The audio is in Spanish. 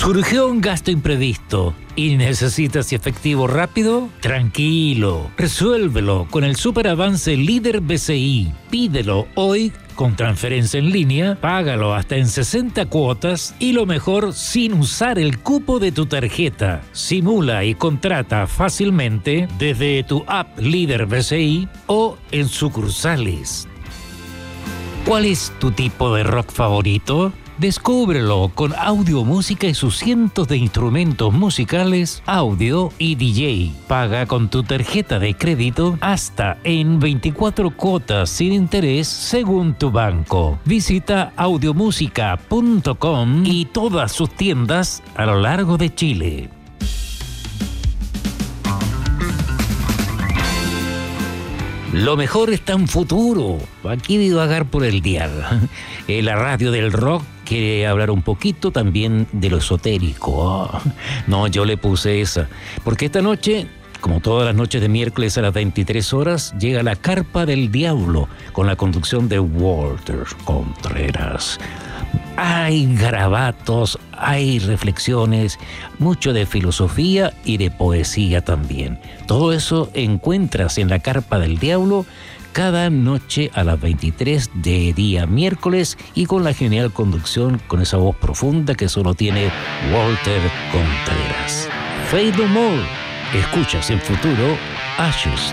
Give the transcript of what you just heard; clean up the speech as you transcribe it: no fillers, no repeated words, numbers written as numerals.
¿Surgió un gasto imprevisto y necesitas efectivo rápido? Tranquilo, resuélvelo con el superavance Líder BCI. Pídelo hoy con transferencia en línea, págalo hasta en 60 cuotas y lo mejor sin usar el cupo de tu tarjeta. Simula y contrata fácilmente desde tu app Líder BCI o en sucursales. ¿Cuál es tu tipo de rock favorito? Descúbrelo con Audio Música y sus cientos de instrumentos musicales, audio y DJ. Paga con tu tarjeta de crédito hasta en 24 cuotas sin interés según tu banco. Visita audiomusica.com y todas sus tiendas a lo largo de Chile. Lo mejor está en futuro. Aquí divagar por el dial. La radio del rock quiere hablar un poquito también de lo esotérico. No, yo le puse esa. Porque esta noche, como todas las noches de miércoles a las 23 horas, llega la Carpa del Diablo con la conducción de Walter Contreras. Hay garabatos, hay reflexiones, mucho de filosofía y de poesía también. Todo eso encuentras en la Carpa del Diablo cada noche a las 23 de día miércoles y con la genial conducción, con esa voz profunda que solo tiene Walter Contreras. Faith No More. Escuchas en futuro Ashes